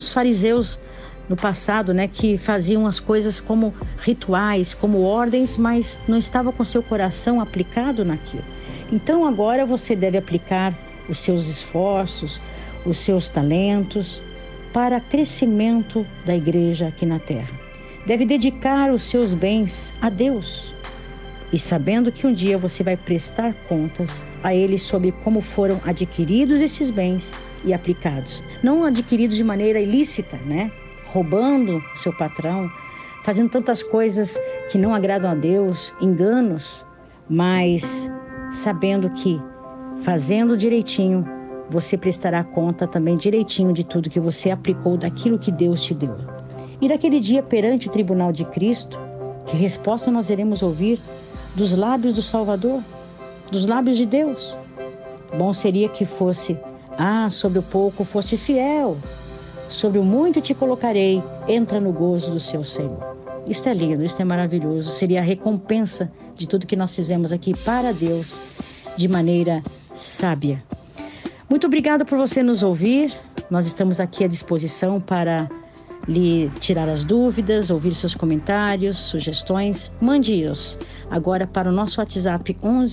os fariseus no passado, né, que faziam as coisas como rituais, como ordens, mas não estava com seu coração aplicado naquilo. Então agora você deve aplicar os seus esforços, os seus talentos para crescimento da igreja aqui na terra. Deve dedicar os seus bens a Deus e sabendo que um dia você vai prestar contas a Ele sobre como foram adquiridos esses bens e aplicados. Não adquiridos de maneira ilícita, né? Roubando o seu patrão, fazendo tantas coisas que não agradam a Deus, enganos, mas sabendo que fazendo direitinho, você prestará conta também direitinho de tudo que você aplicou daquilo que Deus te deu. E naquele dia perante o tribunal de Cristo, que resposta nós iremos ouvir dos lábios do Salvador, dos lábios de Deus? Bom seria que fosse: sobre o pouco foste fiel, sobre o muito te colocarei, entra no gozo do seu Senhor. Isto é lindo, isto é maravilhoso. Seria a recompensa de tudo que nós fizemos aqui para Deus, de maneira sábia. Muito obrigada por você nos ouvir. Nós estamos aqui à disposição para lhe tirar as dúvidas, ouvir seus comentários, sugestões. Mande-os agora para o nosso WhatsApp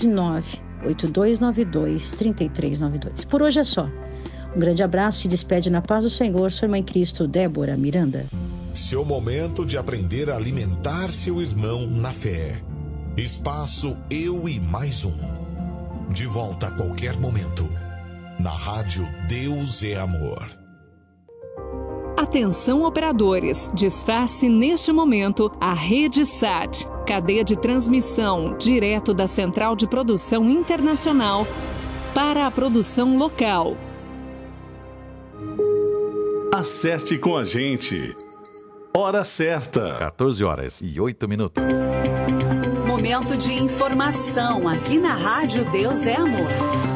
11982923392. Por hoje é só. Um grande abraço, se despede na paz do Senhor, sua irmã em Cristo, Débora Miranda. Seu momento de aprender a alimentar seu irmão na fé. Espaço Eu e Mais Um. De volta a qualquer momento. Na rádio Deus é Amor. Atenção operadores, desface neste momento a Rede SAT, cadeia de transmissão direto da Central de Produção Internacional para a produção local. Acerte com a gente. Hora certa. 14h08. Momento de informação aqui na Rádio Deus é Amor.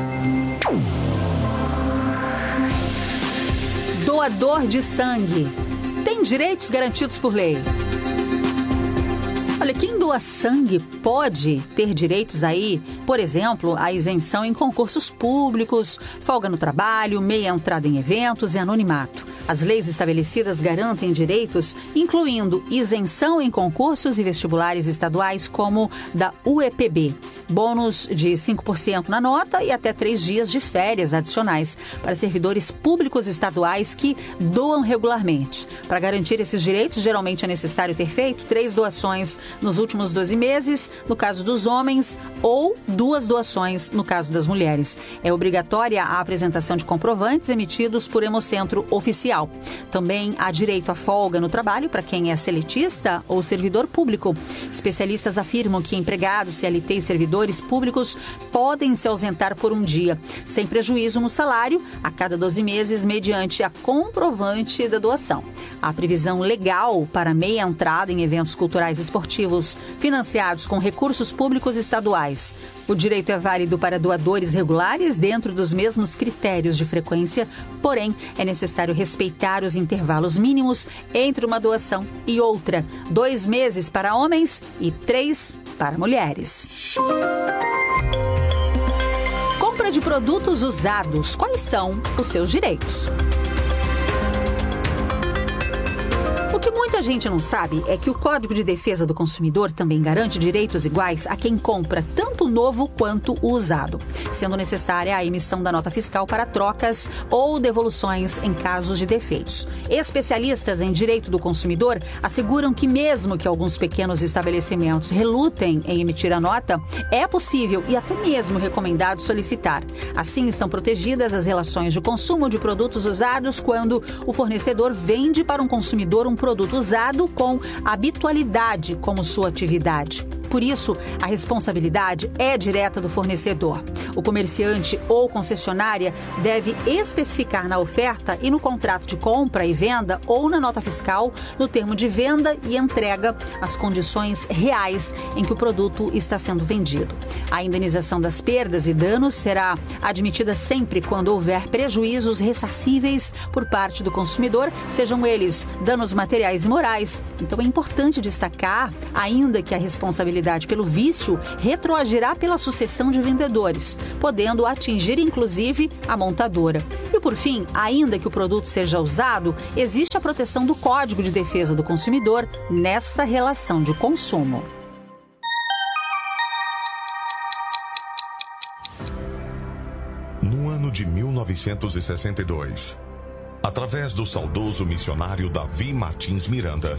Doador de sangue tem direitos garantidos por lei. Olha, quem doa sangue pode ter direitos aí, por exemplo, a isenção em concursos públicos, folga no trabalho, meia entrada em eventos e anonimato. As leis estabelecidas garantem direitos, incluindo isenção em concursos e vestibulares estaduais como da UEPB, bônus de 5% na nota e até 3 dias de férias adicionais para servidores públicos estaduais que doam regularmente. Para garantir esses direitos, geralmente é necessário ter feito 3 doações nos últimos 12 meses, no caso dos homens, ou 2 doações no caso das mulheres. É obrigatória a apresentação de comprovantes emitidos por Hemocentro Oficial. Também há direito à folga no trabalho para quem é seletista ou servidor público. Especialistas afirmam que empregados, CLT e servidores públicos podem se ausentar por um dia, sem prejuízo no salário, a cada 12 meses, mediante a comprovante da doação. Há previsão legal para meia entrada em eventos culturais e esportivos financiados com recursos públicos estaduais. O direito é válido para doadores regulares dentro dos mesmos critérios de frequência, porém é necessário respeitar os intervalos mínimos entre uma doação e outra, 2 meses para homens e 3 para mulheres. Compra de produtos usados. Quais são os seus direitos? O que muita gente não sabe é que o Código de Defesa do Consumidor também garante direitos iguais a quem compra tanto o novo quanto o usado, sendo necessária a emissão da nota fiscal para trocas ou devoluções em casos de defeitos. Especialistas em direito do consumidor asseguram que mesmo que alguns pequenos estabelecimentos relutem em emitir a nota, é possível e até mesmo recomendado solicitar. Assim estão protegidas as relações de consumo de produtos usados quando o fornecedor vende para um consumidor um produto usado com habitualidade como sua atividade. Por isso, a responsabilidade é direta do fornecedor. O comerciante ou concessionária deve especificar na oferta e no contrato de compra e venda ou na nota fiscal, no termo de venda e entrega, as condições reais em que o produto está sendo vendido. A indenização das perdas e danos será admitida sempre quando houver prejuízos ressarcíveis por parte do consumidor, sejam eles danos materiais e morais. Então é importante destacar, ainda que a responsabilidade responsabilidade pelo vício retroagirá pela sucessão de vendedores, podendo atingir inclusive a montadora. E por fim, ainda que o produto seja usado, existe a proteção do Código de Defesa do Consumidor nessa relação de consumo. No ano de 1962, através do saudoso missionário Davi Martins Miranda,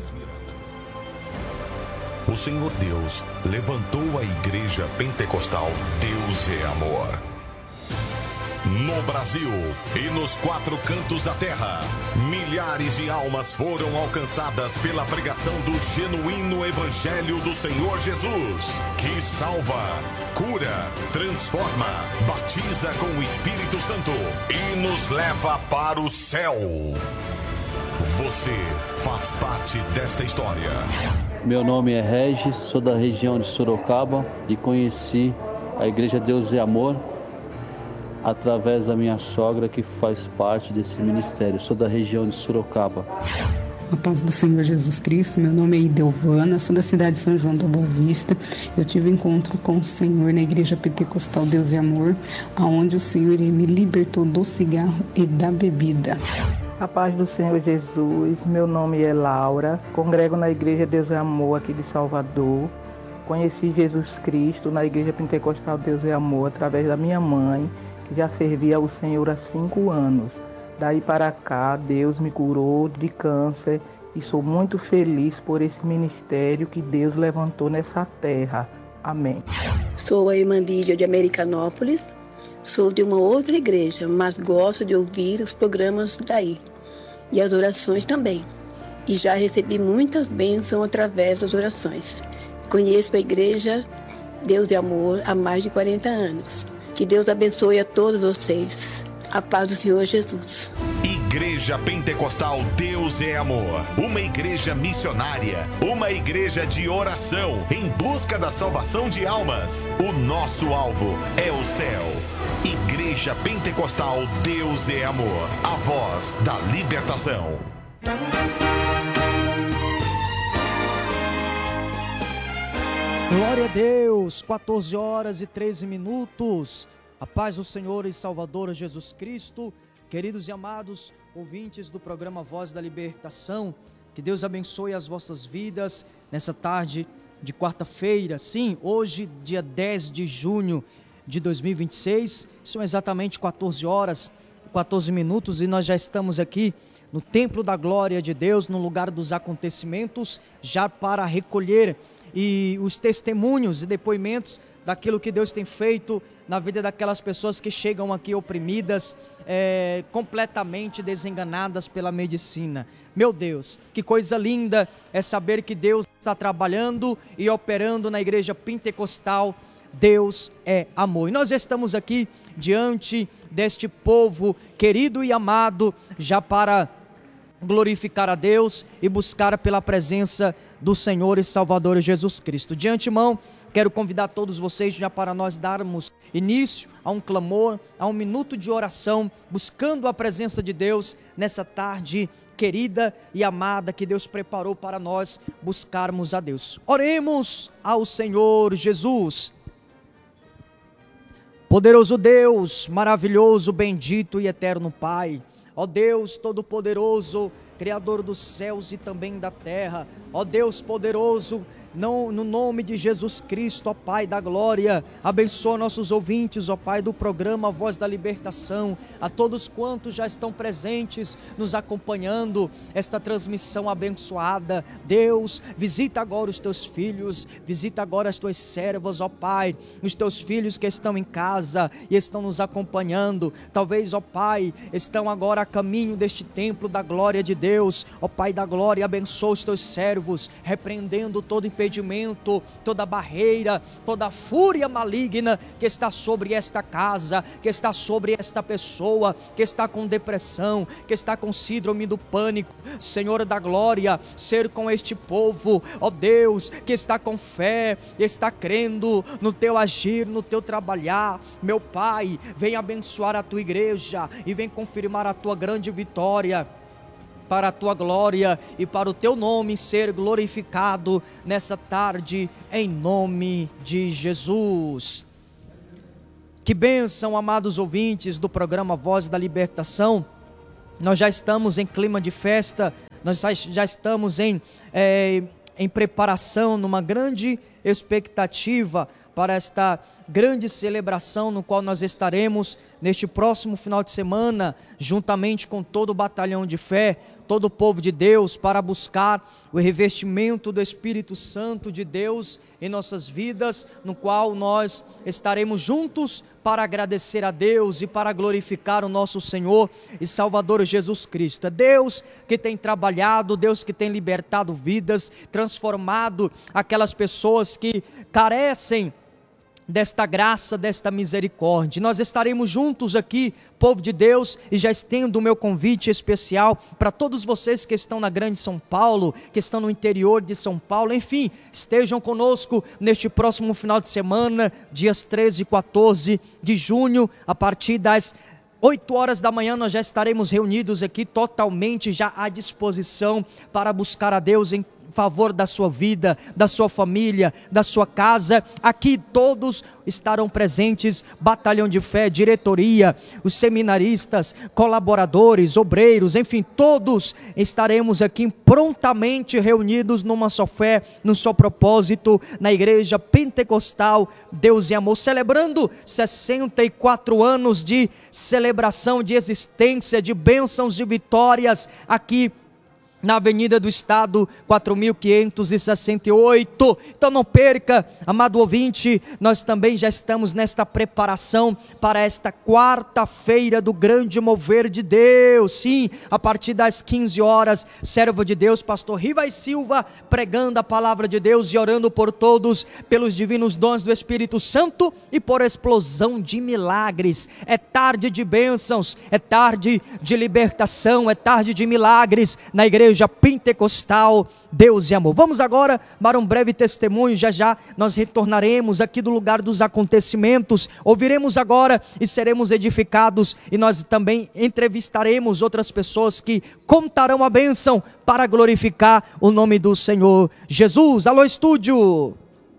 o Senhor Deus levantou a Igreja Pentecostal Deus é Amor. No Brasil e nos 4 cantos da terra, milhares de almas foram alcançadas pela pregação do genuíno Evangelho do Senhor Jesus, que salva, cura, transforma, batiza com o Espírito Santo e nos leva para o céu. Você faz parte desta história. Meu nome é Regis, sou da região de Sorocaba e conheci a Igreja Deus é Amor através da minha sogra, que faz parte desse ministério. Sou da região de Sorocaba. A paz do Senhor Jesus Cristo, meu nome é Idelvana, sou da cidade de São João da Boa Vista. Eu tive um encontro com o Senhor na Igreja Pentecostal Deus é Amor, onde o Senhor me libertou do cigarro e da bebida. A paz do Senhor Jesus, meu nome é Laura, congrego na Igreja Deus é Amor aqui de Salvador. Conheci Jesus Cristo na Igreja Pentecostal Deus é Amor através da minha mãe, que já servia ao Senhor há 5 anos. Daí para cá, Deus me curou de câncer e sou muito feliz por esse ministério que Deus levantou nessa terra. Amém. Sou a irmã Lídia de Americanópolis, sou de uma outra igreja, mas gosto de ouvir os programas daí e as orações também. E já recebi muitas bênçãos através das orações. Conheço a Igreja Deus de Amor há mais de 40 anos. Que Deus abençoe a todos vocês. A paz do Senhor Jesus. Igreja Pentecostal Deus é Amor. Uma igreja missionária. Uma igreja de oração em busca da salvação de almas. O nosso alvo é o céu. Igreja Pentecostal Deus é Amor. A voz da libertação. Glória a Deus, 14 horas e 13 minutos. A paz do Senhor e Salvador Jesus Cristo. Queridos e amados ouvintes do programa Voz da Libertação, que Deus abençoe as vossas vidas nessa tarde de quarta-feira. Sim, hoje, dia 10 de junho de 2026, são exatamente 14 horas e 14 minutos e nós já estamos aqui no Templo da Glória de Deus, no lugar dos acontecimentos, já para recolher e os testemunhos e depoimentos daquilo que Deus tem feito na vida daquelas pessoas que chegam aqui oprimidas, completamente desenganadas pela medicina. Meu Deus, que coisa linda é saber que Deus está trabalhando e operando na Igreja Pentecostal. Deus é amor. E nós já estamos aqui diante deste povo querido e amado, já para glorificar a Deus e buscar pela presença do Senhor e Salvador Jesus Cristo. De antemão, quero convidar todos vocês já para nós darmos início a um clamor, a um minuto de oração, buscando a presença de Deus nessa tarde querida e amada que Deus preparou para nós buscarmos a Deus. Oremos ao Senhor Jesus. Poderoso Deus, maravilhoso, bendito e eterno Pai, ó Deus Todo-Poderoso, Criador dos céus e também da terra, ó Deus poderoso, no nome de Jesus Cristo, ó Pai da glória, abençoa nossos ouvintes, ó Pai do programa Voz da Libertação, a todos quantos já estão presentes, nos acompanhando, esta transmissão abençoada. Deus, visita agora os teus filhos, visita agora as tuas servas, ó Pai, os teus filhos que estão em casa e estão nos acompanhando, talvez, ó Pai, estão agora a caminho deste templo da glória de Deus, ó Pai da glória, abençoa os teus servos, repreendendo todo impedimento, toda barreira, toda fúria maligna que está sobre esta casa, que está sobre esta pessoa, que está com depressão, que está com síndrome do pânico. Senhor da glória, ser com este povo, ó Deus, que está com fé, está crendo no teu agir, no teu trabalhar. Meu Pai, vem abençoar a tua igreja e vem confirmar a tua grande vitória. para a tua glória e para o teu nome ser glorificado nessa tarde, em nome de Jesus. Que bênção, amados ouvintes do programa Voz da Libertação. Nós já estamos em clima de festa, nós já estamos em preparação, numa grande expectativa para esta grande celebração no qual nós estaremos neste próximo final de semana, juntamente com todo o batalhão de fé, todo o povo de Deus, para buscar o revestimento do Espírito Santo de Deus em nossas vidas, no qual nós estaremos juntos para agradecer a Deus e para glorificar o nosso Senhor e Salvador Jesus Cristo. É Deus que tem trabalhado, Deus que tem libertado vidas, transformado aquelas pessoas que carecem desta graça, desta misericórdia. Nós estaremos juntos aqui, povo de Deus, e já estendo o meu convite especial para todos vocês que estão na Grande São Paulo, que estão no interior de São Paulo, enfim, estejam conosco neste próximo final de semana, dias 13 e 14 de junho, a partir das 8 horas da manhã nós já estaremos reunidos aqui, totalmente já à disposição para buscar a Deus em favor da sua vida, da sua família, da sua casa. Aqui todos estarão presentes, batalhão de fé, diretoria, os seminaristas, colaboradores, obreiros, enfim, todos estaremos aqui prontamente reunidos numa só fé, num só propósito, na Igreja Pentecostal Deus e Amor, celebrando 64 anos de celebração, de existência, de bênçãos, de vitórias aqui na Avenida do Estado, 4.568. Então não perca, amado ouvinte, nós também já estamos nesta preparação para esta quarta-feira do grande mover de Deus. Sim, a partir das 15 horas, servo de Deus, pastor Rivas Silva, pregando a palavra de Deus e orando por todos, pelos divinos dons do Espírito Santo e por explosão de milagres. É tarde de bênçãos, é tarde de libertação, é tarde de milagres na Igreja Pentecostal Deus e Amor. Vamos agora para um breve testemunho, já nós retornaremos aqui do lugar dos acontecimentos, ouviremos agora e seremos edificados, e nós também entrevistaremos outras pessoas que contarão a bênção para glorificar o nome do Senhor Jesus. Alô, estúdio!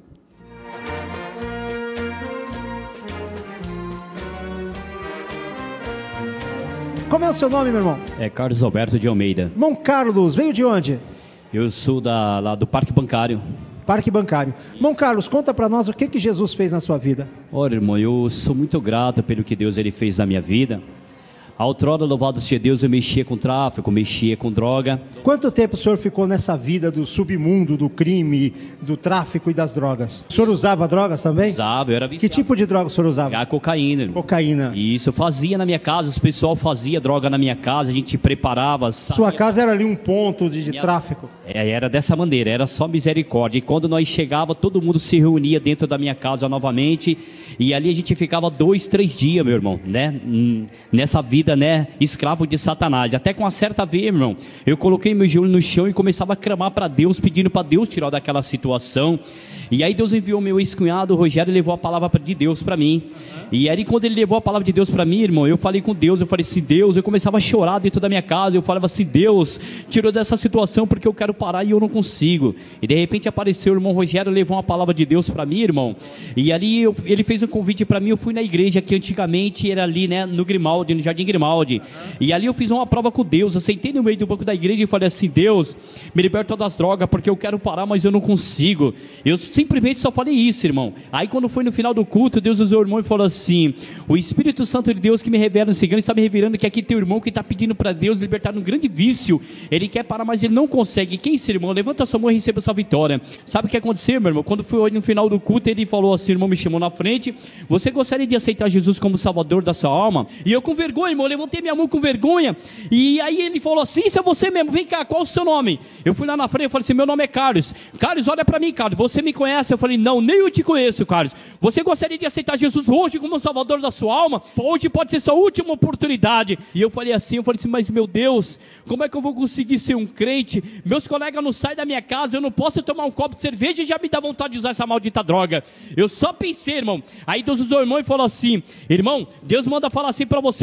Como é o seu nome, meu irmão? É Carlos Alberto de Almeida. Irmão Carlos, veio de onde? Eu sou lá do Parque Bancário. Parque Bancário. Irmão Carlos, conta para nós o que Jesus fez na sua vida. Olha, irmão, eu sou muito grato pelo que Deus ele fez na minha vida. Outrora, louvado seja Deus, eu mexia com tráfico, mexia com droga. Quanto tempo o senhor ficou nessa vida do submundo, do crime, do tráfico e das drogas? O senhor usava drogas também? Usava, eu era viciado. Que tipo de droga o senhor usava? A cocaína. Irmão. Cocaína. Isso, eu fazia na minha casa, o pessoal fazia droga na minha casa, a gente preparava. Sua casa era ali um ponto de tráfico? Era dessa maneira, era só misericórdia. E quando nós chegava, todo mundo se reunia dentro da minha casa novamente. E ali a gente ficava 2, 3 dias, meu irmão, né? Nessa vida, né? Escravo de Satanás. Até com uma certa vez, meu irmão, eu coloquei meu joelho no chão e começava a clamar para Deus, pedindo para Deus tirar daquela situação. E aí Deus enviou meu ex-cunhado, o Rogério, e levou a palavra de Deus para mim. E aí quando ele levou a palavra de Deus para mim, irmão, eu falei com Deus, eu falei assim, Deus, eu começava a chorar dentro da minha casa, eu falava assim, Deus, tirou dessa situação porque eu quero parar e eu não consigo. E de repente apareceu o irmão Rogério, levou uma palavra de Deus para mim, irmão. E ali ele fez um convite para mim, eu fui na igreja que antigamente era ali, né, no Grimaldi, no Jardim Grimaldi. E ali eu fiz uma prova com Deus, eu sentei no meio do banco da igreja e falei assim, Deus, me liberta das drogas porque eu quero parar, mas eu não consigo. Eu simplesmente só falei isso, irmão. Aí quando foi no final do culto, Deus usou o irmão e falou assim, o Espírito Santo de Deus que me revela no cigano está me revelando que aqui tem o irmão que está pedindo para Deus libertar um grande vício. Ele quer parar, mas ele não consegue. Quem é esse irmão? Levanta a sua mão e receba essa vitória. Sabe o que aconteceu, meu irmão? Quando foi hoje no final do culto, ele falou assim, o irmão me chamou na frente, você gostaria de aceitar Jesus como Salvador da sua alma? E eu com vergonha, irmão, levantei minha mão com vergonha. E aí ele falou assim, isso é você mesmo, vem cá, qual o seu nome? Eu fui lá na frente, eu falei assim, meu nome é Carlos. Carlos, olha para mim, Carlos, você me conhece? Eu falei, não, nem eu te conheço, Carlos. Você gostaria de aceitar Jesus hoje como Salvador da sua alma? Hoje pode ser sua última oportunidade. E eu falei assim, mas meu Deus, como é que eu vou conseguir ser um crente? Meus colegas não saem da minha casa, eu não posso tomar um copo de cerveja e já me dá vontade de usar essa maldita droga. Eu só pensei, irmão. Aí Deus usou o irmão e falou assim, irmão, Deus manda falar assim para você, não tema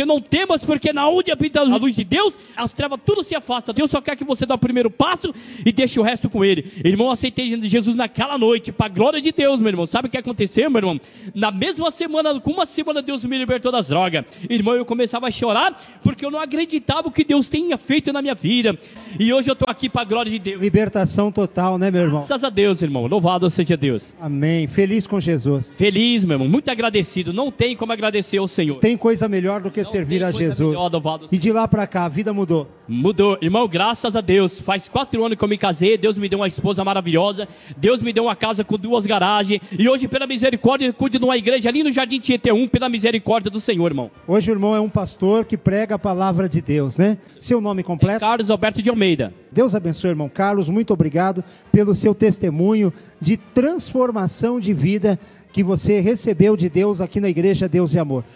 temas, porque na onde habita a luz de Deus, as trevas tudo se afasta. Deus só quer que você dê o primeiro passo e deixe o resto com Ele. Irmão, aceitei Jesus naquela noite, para a glória de Deus, meu irmão. Sabe o que aconteceu, meu irmão? Na mesma semana, com uma semana, Deus me libertou das drogas. Irmão, eu começava a chorar, porque eu não acreditava o que Deus tinha feito na minha vida. E hoje eu estou aqui para a glória de Deus. Libertação total, né, meu irmão? Graças a Deus, irmão. Louvado seja Deus. Amém. Feliz com Jesus. Feliz, meu irmão. Muito agradecido. Não tem como agradecer ao Senhor. Tem coisa melhor do que servir a Jesus. Melhor, e de lá pra cá, a vida mudou. Mudou. Irmão, graças a Deus. Faz 4 anos que eu me casei. Deus me deu uma esposa maravilhosa. Deus me deu uma casa com 2 garagens. E hoje, pela misericórdia, eu cuido de uma igreja ali no Jardim Tietê 1, pela misericórdia do Senhor, irmão. Hoje o irmão é um pastor que prega a palavra de Deus, né? Seu nome completo? Carlos Alberto de Almeida. Deus abençoe, irmão Carlos. Muito obrigado pelo seu testemunho de transformação de vida que você recebeu de Deus aqui na Igreja Deus e Amor.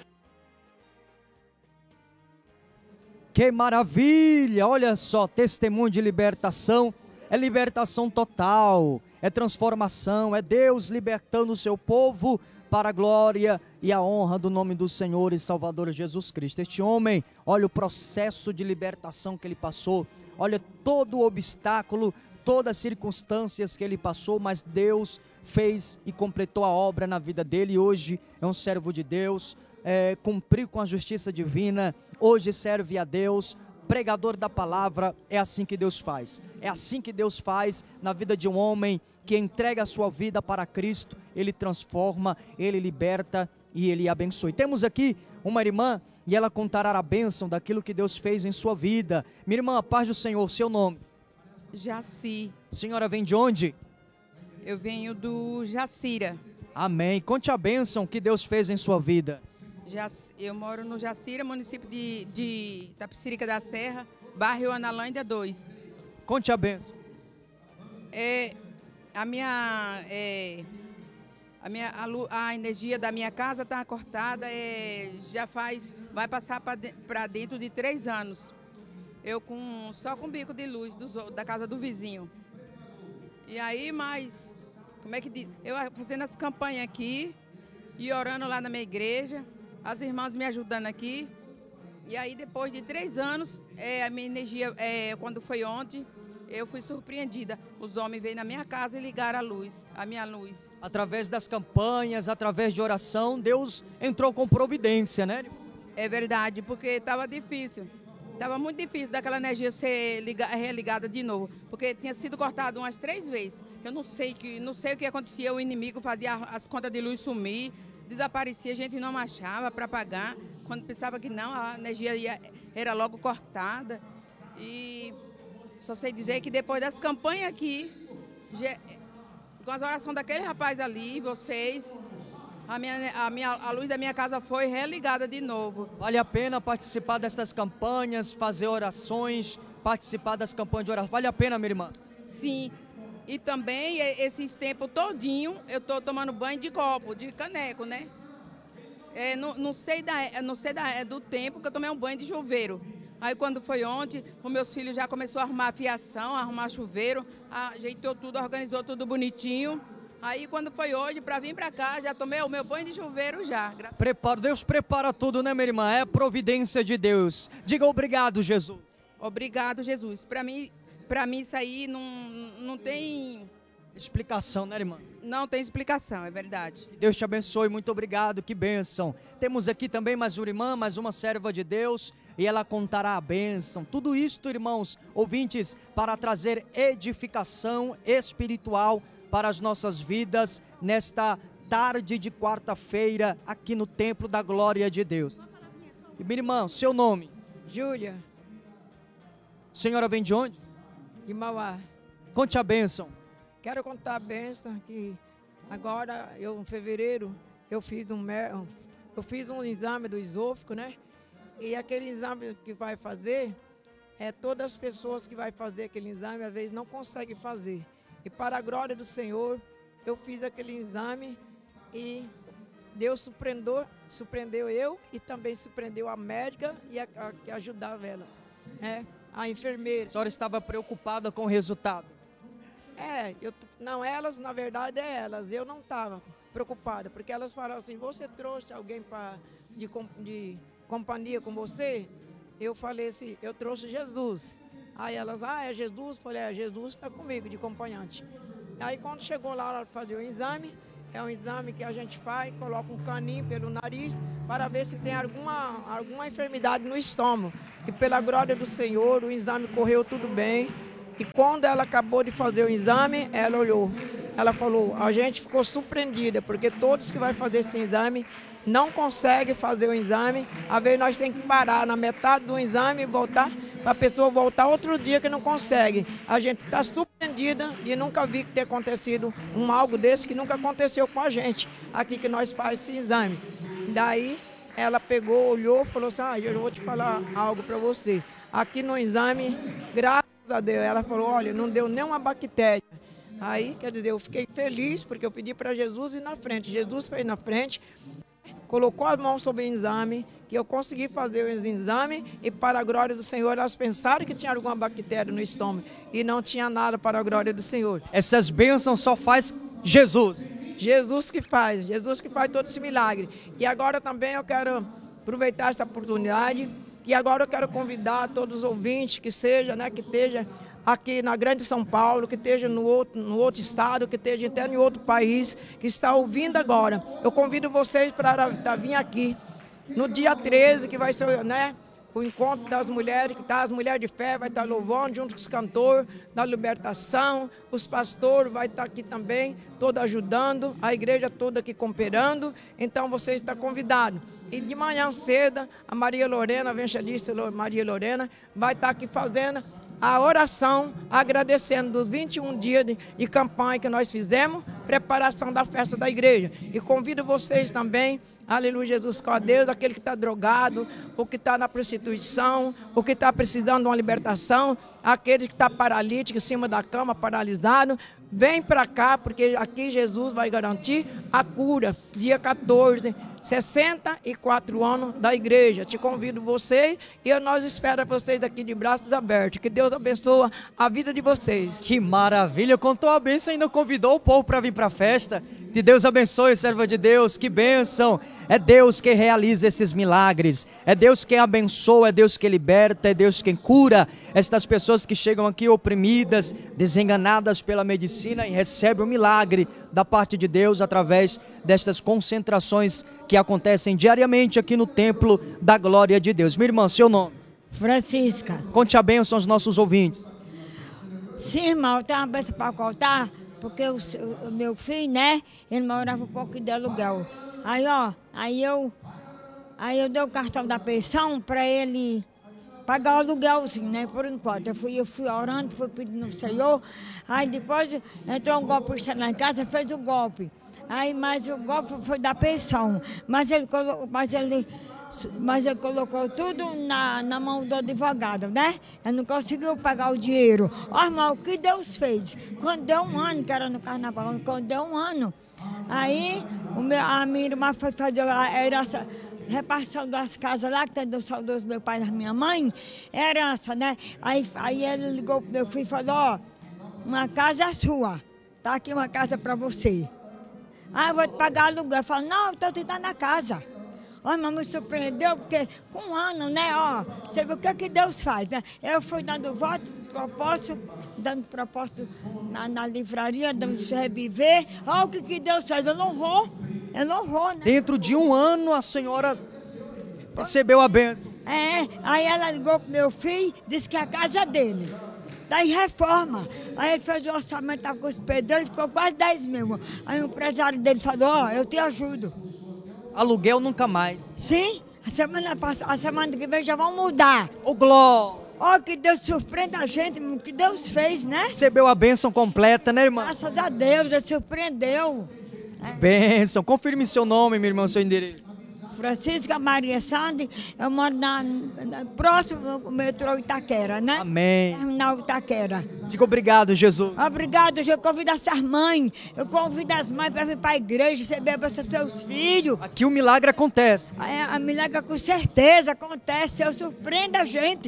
Que maravilha! Olha só, testemunho de libertação. É libertação total, é transformação, é Deus libertando o seu povo para a glória e a honra do nome do Senhor e Salvador Jesus Cristo. Este homem, olha o processo de libertação que ele passou, olha todo o obstáculo, todas as circunstâncias que ele passou, mas Deus fez e completou a obra na vida dele. E hoje é um servo de Deus, cumpriu com a justiça divina, hoje serve a Deus, pregador da palavra. É assim que Deus faz, é assim que Deus faz na vida de um homem que entrega a sua vida para Cristo. Ele transforma, ele liberta e ele abençoe. Temos aqui uma irmã e ela contará a bênção daquilo que Deus fez em sua vida. Minha irmã, a paz do Senhor, seu nome? Jaci. Senhora vem de onde? Eu venho do Jacira. Amém. Conte a bênção que Deus fez em sua vida. Eu moro no Jacira, município de Itapecerica da Serra, bairro Analândia 2. Conte a bênção. A energia da minha casa está cortada, vai passar para dentro de 3 anos. Eu só com bico de luz da casa do vizinho. E aí, mas, como é que diz? Eu fazendo as campanhas aqui e orando lá na minha igreja, as irmãs me ajudando aqui. E aí, depois de 3 anos, a minha energia, quando foi ontem, eu fui surpreendida. Os homens veio na minha casa e ligaram a minha luz. Através das campanhas, através de oração, Deus entrou com providência, né? É verdade, porque estava difícil. Estava muito difícil daquela energia ser religada de novo, porque tinha sido cortado umas 3 vezes. Eu não sei o que acontecia, o inimigo fazia as contas de luz sumir, desaparecia, a gente não achava para pagar, quando pensava que não, a energia era logo cortada. E só sei dizer que depois das campanhas aqui, com as orações daquele rapaz ali, vocês, a luz da minha casa foi religada de novo. Vale a pena participar dessas campanhas, fazer orações, participar das campanhas de oração. Vale a pena, minha irmã? Sim. E também, esses tempos todinho, eu estou tomando banho de copo, de caneco, né? Não sei do tempo que eu tomei um banho de chuveiro. Aí quando foi ontem, os meus filhos já começou a arrumar a fiação, a arrumar chuveiro, ajeitou tudo, organizou tudo bonitinho. Aí quando foi hoje, para vir para cá, já tomei o meu banho de chuveiro já. Deus prepara tudo, né, minha irmã? É providência de Deus. Diga obrigado, Jesus. Obrigado, Jesus. Para mim isso aí não tem explicação, né, irmã? Não tem explicação, é verdade. Deus te abençoe, muito obrigado, que bênção. Temos aqui também mais uma irmã, mais uma serva de Deus, e ela contará a bênção. Tudo isto, irmãos, ouvintes, para trazer edificação espiritual para as nossas vidas, nesta tarde de quarta-feira, aqui no Templo da Glória de Deus. E minha irmã, seu nome? Júlia. Senhora vem de onde? De Mauá. Conte a bênção. Quero contar a bênção que agora, em fevereiro, eu fiz um exame do esôfago, né? E aquele exame que vai fazer, todas as pessoas que vai fazer aquele exame, às vezes não conseguem fazer. E para a glória do Senhor, eu fiz aquele exame e Deus surpreendeu eu e também surpreendeu a médica e a que ajudava ela, a enfermeira. A senhora estava preocupada com o resultado? Não, elas, na verdade, eu não estava preocupada, porque elas falaram assim, você trouxe alguém de companhia com você? Eu falei assim, eu trouxe Jesus. Aí elas, é Jesus? Eu falei, Jesus está comigo de acompanhante. Aí quando chegou lá para fazer o exame, é um exame que a gente faz, coloca um caninho pelo nariz para ver se tem alguma enfermidade no estômago. E pela glória do Senhor, o exame correu tudo bem. E quando ela acabou de fazer o exame, ela olhou. Ela falou, a gente ficou surpreendida, porque todos que vão fazer esse exame não conseguem fazer o exame. Às vezes nós temos que parar na metade do exame e voltar, para a pessoa voltar outro dia que não consegue. A gente está surpreendida e nunca vi que tenha acontecido algo desse que nunca aconteceu com a gente, aqui que nós fazemos esse exame. Daí ela pegou, olhou e falou assim, eu vou te falar algo para você. Aqui no exame, graças a Deus, ela falou, olha, não deu nenhuma bactéria. Aí, quer dizer, eu fiquei feliz porque eu pedi para Jesus ir na frente. Jesus foi na frente, colocou as mãos sobre o exame, que eu consegui fazer o exame e para a glória do Senhor, elas pensaram que tinha alguma bactéria no estômago e não tinha nada para a glória do Senhor. Essas bênçãos só faz Jesus. Jesus que faz todo esse milagre. E agora também eu quero aproveitar esta oportunidade, e agora eu quero convidar todos os ouvintes que seja, que esteja aqui na Grande São Paulo, que esteja no outro estado, que esteja até em outro país, que está ouvindo agora. Eu convido vocês para vir aqui no dia 13, que vai ser, o encontro das mulheres, que as mulheres de fé vai estar louvando junto com os cantores da libertação, os pastores vai estar aqui também, todos ajudando, a igreja toda aqui cooperando. Então você está convidado. E de manhã cedo, a Maria Lorena, a evangelista Maria Lorena, vai estar aqui fazendo a oração, agradecendo dos 21 dias de campanha que nós fizemos, preparação da festa da igreja. E convido vocês também, aleluia, Jesus com a Deus, aquele que está drogado, o que está na prostituição, o que está precisando de uma libertação, aquele que está paralítico, em cima da cama, paralisado, vem para cá, porque aqui Jesus vai garantir a cura, dia 14, 64 anos da igreja. Te convido vocês e nós esperamos vocês aqui de braços abertos. Que Deus abençoe a vida de vocês. Que maravilha! Contou a bênção e ainda convidou o povo para vir para a festa. Que Deus abençoe, serva de Deus, que bênção! É Deus que realiza esses milagres, é Deus quem abençoa, é Deus que liberta, é Deus quem cura estas pessoas que chegam aqui oprimidas, desenganadas pela medicina e recebem o milagre da parte de Deus através destas concentrações que acontecem diariamente aqui no Templo da Glória de Deus. Minha irmã, seu nome? Francisca. Conte a bênção aos nossos ouvintes. Sim, irmão, eu tenho uma bênção para contar, porque o meu filho, ele morava um pouco de aluguel. Aí eu dei o cartão da pensão para ele pagar o aluguelzinho, por enquanto. Eu fui orando, fui pedindo ao Senhor. Aí depois entrou um golpista lá em casa, fez o golpe. Mas o golpe foi da pensão. Mas ele colocou tudo na mão do advogado, Ele não conseguiu pagar o dinheiro. Irmão, o que Deus fez? Quando deu um ano, que era no carnaval, quando deu um ano, aí a minha irmã foi fazer a herança, repartição das casas lá, que tem do saudoso meu pai e da minha mãe, herança, Aí ele ligou pro meu filho e falou, uma casa é sua, tá aqui uma casa para você. Eu vou te pagar aluguel. Eu falo, não, eu estou te dando a casa. Mas me surpreendeu, porque com um ano, você vê o que Deus faz, Eu fui dando voto, dando propósito na livraria, dando reviver. Olha o que Deus faz, eu não vou, Dentro de um ano a senhora recebeu a bênção. Aí ela ligou pro meu filho, disse que é a casa dele. Daí reforma. Aí ele fez o orçamento, estava com os pedreiros, ficou quase 10 mil. Aí o empresário dele falou, eu te ajudo. Aluguel nunca mais. Sim, a semana que vem já vão mudar. Ô, glória! Que Deus surpreenda a gente, o que Deus fez, Recebeu a bênção completa, irmã? Graças a Deus, Deus surpreendeu. Bênção, confirme seu nome, minha irmã, seu endereço. Francisca Maria Sande, eu moro próximo ao metrô Itaquera, Amém. Terminal Itaquera. Diga obrigado, Jesus. Obrigado, Jesus. Eu convido essas mães, eu convido as mães para vir para a igreja, receber a bênção dos seus filhos. Aqui o milagre acontece. A milagre com certeza acontece, eu surpreendo a gente.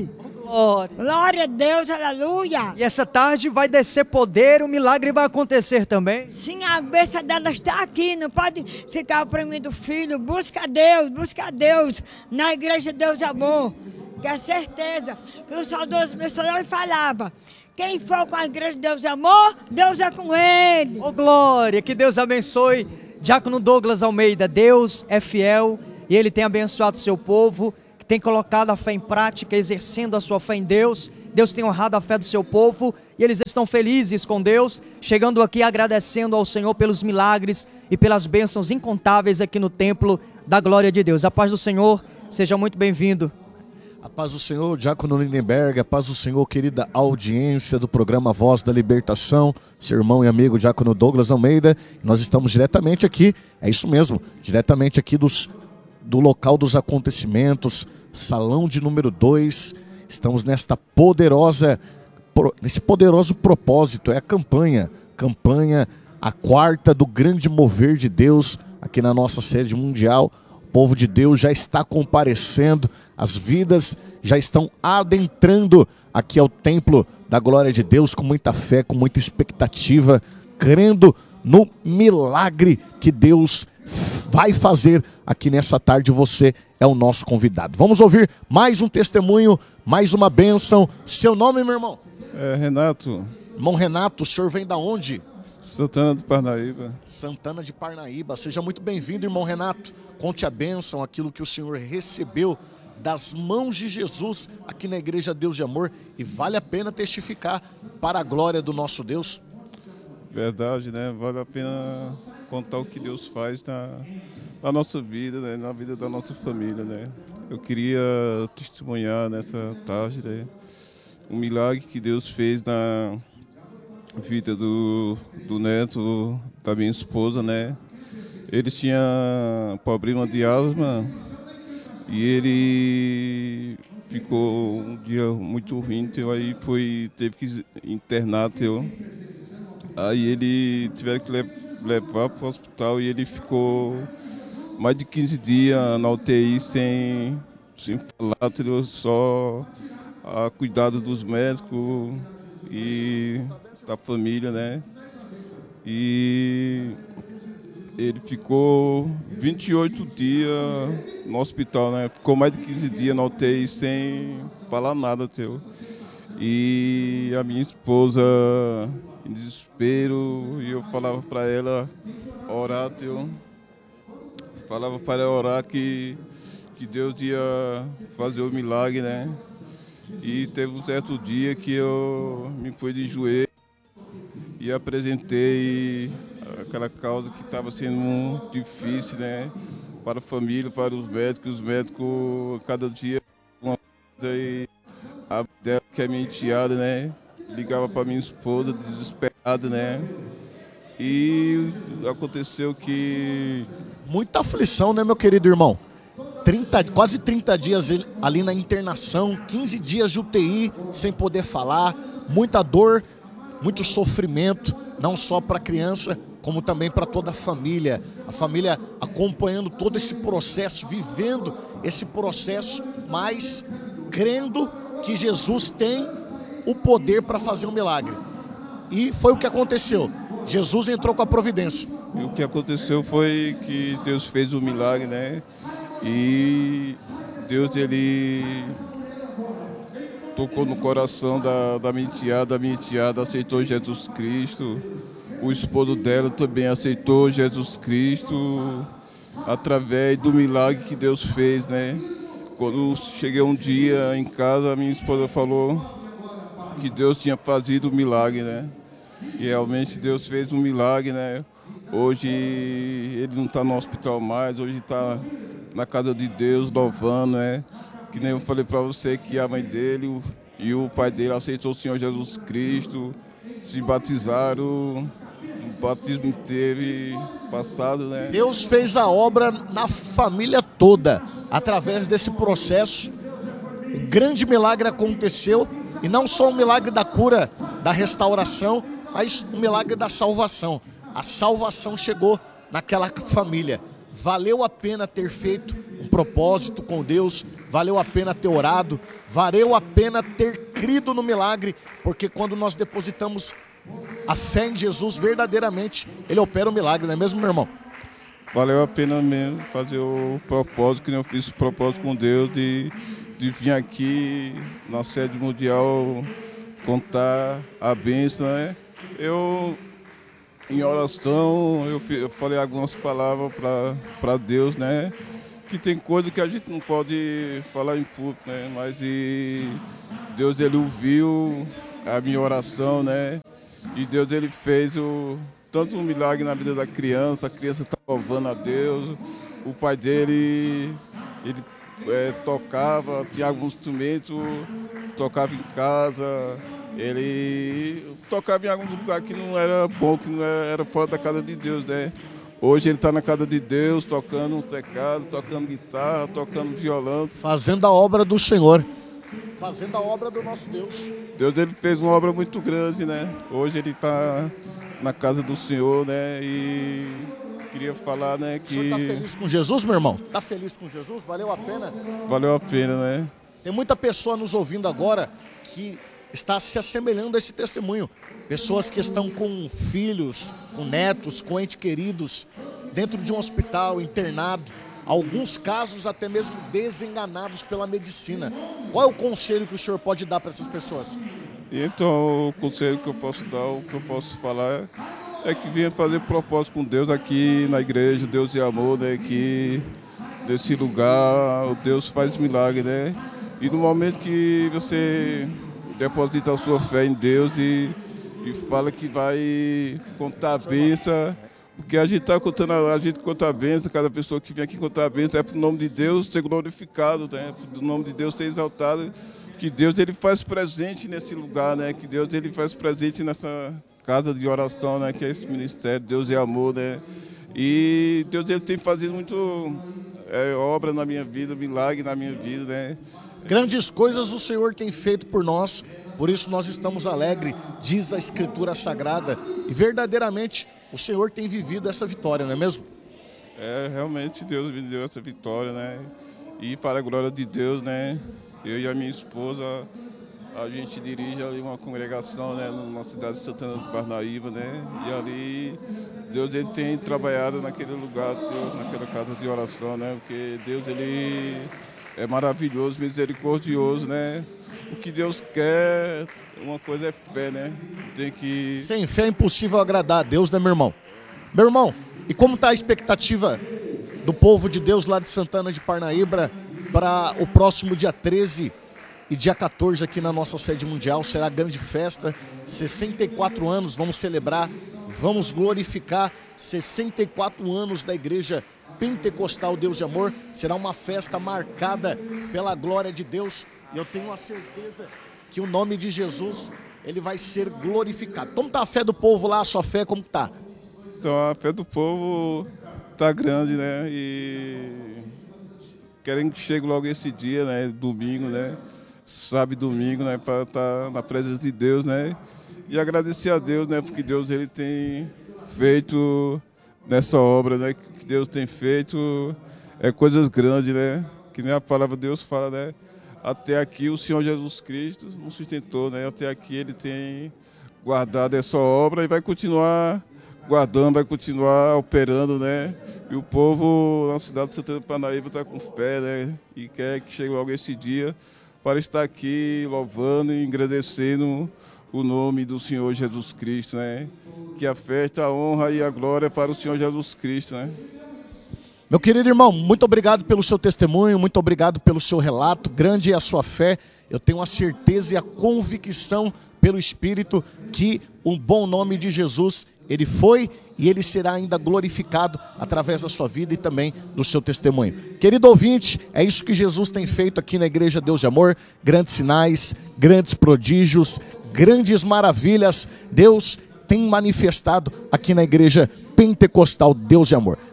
Glória. Glória a Deus, aleluia. E essa tarde vai descer poder, o milagre vai acontecer também? Sim, a bênção dela está aqui, não pode ficar oprimindo o filho. Busca a Deus, na igreja Deus é Amor. Que é certeza que o saudoso missionário falava: quem for com a igreja Deus é Amor, Deus é com ele. Ô glória, que Deus abençoe. Diácono Douglas Almeida, Deus é fiel e Ele tem abençoado o seu povo, que tem colocado a fé em prática, exercendo a sua fé em Deus. Deus tem honrado a fé do seu povo e eles estão felizes com Deus, chegando aqui agradecendo ao Senhor pelos milagres e pelas bênçãos incontáveis aqui no templo da glória de Deus. A paz do Senhor, seja muito bem-vindo. A paz do Senhor, Diácono Lindenberg, a paz do Senhor, querida audiência do programa Voz da Libertação, seu irmão e amigo Diácono Douglas Almeida. Nós estamos diretamente aqui, é isso mesmo, diretamente aqui do local dos acontecimentos, salão de número 2. Estamos nesse poderoso propósito, é a campanha, a quarta do grande mover de Deus aqui na nossa sede mundial. O povo de Deus já está comparecendo, as vidas já estão adentrando aqui ao templo da glória de Deus com muita fé, com muita expectativa, crendo no milagre que Deus vai fazer aqui nessa tarde. Você é o nosso convidado. Vamos ouvir mais um testemunho, mais uma bênção. Seu nome, meu irmão? É Renato. Irmão Renato, o senhor vem da onde? Santana de Parnaíba. Santana de Parnaíba. Seja muito bem-vindo, irmão Renato. Conte a bênção, aquilo que o senhor recebeu das mãos de Jesus aqui na Igreja Deus de Amor, e vale a pena testificar para a glória do nosso Deus. Verdade, né? Vale a pena contar o que Deus faz na nossa vida, né? Na vida da nossa família, né? Eu queria testemunhar nessa tarde, né? Um milagre que Deus fez na vida do neto da minha esposa, né? Ele tinha problema de asma e ele ficou um dia muito ruim, então aí teve que internar, aí ele tiveram que levar para o hospital e ele ficou mais de 15 dias na UTI sem falar, só a cuidado dos médicos e da família, né? E ele ficou 28 dias no hospital, né? Ficou mais de 15 dias na UTI sem falar nada, E a minha esposa em desespero, e eu falava para ela orar, Falava para ela orar que Deus ia fazer o milagre, né? E teve um certo dia que eu me pus de joelho e apresentei aquela causa que estava sendo muito difícil, né? Para a família, para os médicos cada dia uma coisa, e a dela, que é minha enteada, né? Ligava para minha esposa desesperada, né? E aconteceu que... Muita aflição, né, meu querido irmão? Quase 30 dias ali na internação, 15 dias de UTI, sem poder falar, muita dor, muito sofrimento, não só para a criança, como também para toda a família acompanhando todo esse processo, vivendo esse processo, mas crendo que Jesus tem o poder para fazer um milagre. E foi o que aconteceu. Jesus entrou com a providência. E o que aconteceu foi que Deus fez o milagre, né? E Deus, ele tocou no coração da minha enteada aceitou Jesus Cristo. O esposo dela também aceitou Jesus Cristo através do milagre que Deus fez, né? Quando cheguei um dia em casa, a minha esposa falou que Deus tinha fazido o milagre, né? E realmente Deus fez um milagre, né? Hoje ele não está no hospital mais, hoje está na casa de Deus, louvando, né? Que nem eu falei para você, que a mãe dele e o pai dele aceitou o Senhor Jesus Cristo, se batizaram, o batismo teve passado, né? Deus fez a obra na família toda, através desse processo. Um grande milagre aconteceu, e não só o milagre da cura, da restauração, mas o milagre da salvação. A salvação chegou naquela família. Valeu a pena ter feito um propósito com Deus, valeu a pena ter orado, valeu a pena ter crido no milagre, porque quando nós depositamos a fé em Jesus verdadeiramente, Ele opera o milagre, não é mesmo, meu irmão? Valeu a pena mesmo fazer o propósito, que eu fiz o propósito com Deus de vir aqui na sede mundial contar a bênção, né? Eu, em oração, eu falei algumas palavras para Deus, né? Que tem coisa que a gente não pode falar em público, né? Mas Deus, Ele ouviu a minha oração, né? E Deus, Ele fez tanto um milagre na vida da criança, a criança está louvando a Deus, o pai dele, ele tocava, tinha alguns instrumentos, tocava em casa, ele tocava em algum lugar que não era bom, que não era fora da casa de Deus, né? Hoje ele está na casa de Deus, tocando um teclado, tocando guitarra, tocando violão. Fazendo a obra do Senhor, fazendo a obra do nosso Deus. Deus, Ele fez uma obra muito grande, né? Hoje ele está na casa do Senhor, né? E queria falar, né, que... O senhor está feliz com Jesus, meu irmão? Está feliz com Jesus? Valeu a pena? Valeu a pena, né? Tem muita pessoa nos ouvindo agora que está se assemelhando a esse testemunho. Pessoas que estão com filhos, com netos, com entes queridos, dentro de um hospital, internado. Alguns casos até mesmo desenganados pela medicina. Qual é o conselho que o senhor pode dar para essas pessoas? Então, o conselho que eu posso dar, o que eu posso falar é que venha fazer propósito com Deus aqui na igreja, Deus é amor, né? Que nesse lugar o Deus faz milagre, né? E no momento que você deposita a sua fé em Deus e fala que vai contar a bênção, porque a gente está contando, a gente conta a bênção, cada pessoa que vem aqui contar a bênção é para o nome de Deus ser glorificado, né? Para o nome de Deus ser exaltado, que Deus, Ele faz presente nesse lugar, né? Que Deus, Ele faz presente nessa casa de oração, né? Que é esse ministério, Deus é amor, né? E Deus, Ele tem fazido muito obra na minha vida, milagre na minha vida, né? Grandes coisas o Senhor tem feito por nós, por isso nós estamos alegres, diz a Escritura Sagrada, e verdadeiramente o Senhor tem vivido essa vitória, não é mesmo? Realmente Deus me deu essa vitória, né? E para a glória de Deus, né? Eu e a minha esposa, a gente dirige ali uma congregação, né? Na cidade de Santana do Parnaíba, né? E ali Deus, Ele tem trabalhado naquele lugar, naquela casa de oração, né? Porque Deus, Ele é maravilhoso, misericordioso, né? O que Deus quer, uma coisa é fé, né? Tem que... Sem fé é impossível agradar a Deus, né, meu irmão? Meu irmão, e como está a expectativa do povo de Deus lá de Santana de Parnaíba para o próximo dia 13 e dia 14 aqui na nossa sede mundial? Será a grande festa, 64 anos, vamos celebrar, vamos glorificar 64 anos da igreja Pentecostal Deus de Amor. Será uma festa marcada pela glória de Deus e eu tenho a certeza que o nome de Jesus, Ele vai ser glorificado. Como está a fé do povo lá, a sua fé, como está? Então a fé do povo está grande, né? E querem que chegue logo esse dia, né? Domingo, né? Sábado e domingo, né? Para estar na presença de Deus, né? E agradecer a Deus, né? Porque Deus, Ele tem feito nessa obra, né? Que Deus tem feito coisas grandes, né? Que nem a palavra de Deus fala, né? Até aqui o Senhor Jesus Cristo nos sustentou, né? Até aqui Ele tem guardado essa obra e vai continuar guardando, vai continuar operando, né? E o povo na cidade de Santana do Parnaíba está com fé, né? E quer que chegue logo esse dia para estar aqui louvando e agradecendo o nome do Senhor Jesus Cristo, né? Que a festa, a honra e a glória para o Senhor Jesus Cristo, né? Meu querido irmão, muito obrigado pelo seu testemunho, muito obrigado pelo seu relato, grande é a sua fé. Eu tenho a certeza e a convicção pelo Espírito que o bom nome de Jesus, Ele foi e Ele será ainda glorificado através da sua vida e também do seu testemunho. Querido ouvinte, é isso que Jesus tem feito aqui na Igreja Deus de Amor, grandes sinais, grandes prodígios, grandes maravilhas, Deus tem manifestado aqui na Igreja Pentecostal Deus de Amor.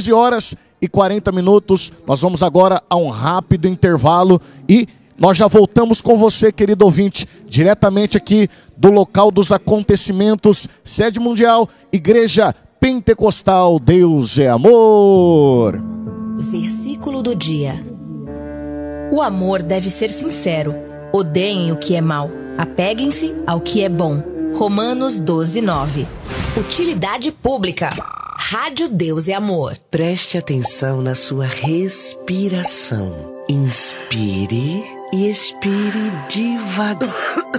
14h40, nós vamos agora a um rápido intervalo e nós já voltamos com você, querido ouvinte, diretamente aqui do local dos acontecimentos, sede mundial, Igreja Pentecostal Deus é Amor. Versículo Versículo do dia. O amor deve ser sincero. Odeiem o que é mal. Apeguem-se ao que é bom. Romanos 12:9. Utilidade pública. Rádio Deus e Amor. Preste atenção na sua respiração. Inspire e expire devagar.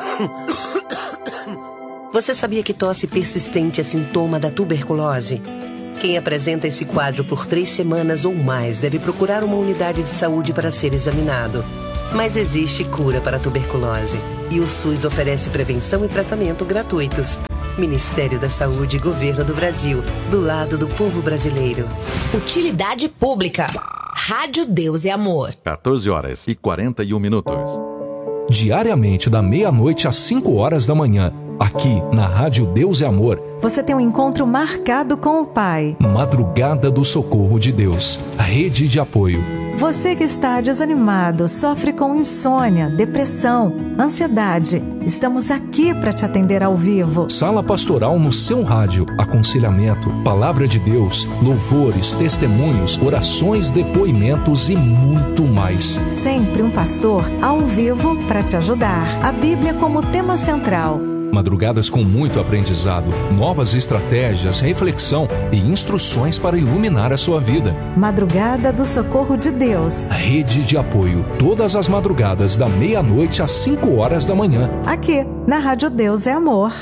Você sabia que tosse persistente é sintoma da tuberculose? Quem apresenta esse quadro por 3 semanas ou mais deve procurar uma unidade de saúde para ser examinado. Mas existe cura para a tuberculose e o SUS oferece prevenção e tratamento gratuitos. Ministério da Saúde e Governo do Brasil, do lado do povo brasileiro. Utilidade pública. Rádio Deus e Amor. 14h41. Diariamente da meia-noite às 5 horas da manhã, aqui na Rádio Deus e Amor, você tem um encontro marcado com o Pai. Madrugada do Socorro de Deus, rede de apoio. Você que está desanimado, sofre com insônia, depressão, ansiedade, estamos aqui para te atender ao vivo. Sala pastoral no seu rádio, aconselhamento, palavra de Deus, louvores, testemunhos, orações, depoimentos e muito mais. Sempre um pastor ao vivo para te ajudar. A Bíblia como tema central. Madrugadas com muito aprendizado, novas estratégias, reflexão e instruções para iluminar a sua vida. Madrugada do Socorro de Deus. Rede de apoio, todas as madrugadas da meia-noite às 5 horas da manhã. Aqui, na Rádio Deus é Amor.